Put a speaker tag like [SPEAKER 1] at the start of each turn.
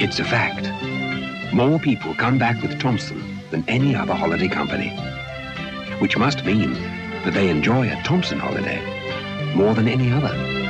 [SPEAKER 1] It's a fact. More people come back with Thompson than any other holiday company, which must mean that they enjoy a Thompson holiday more than any other.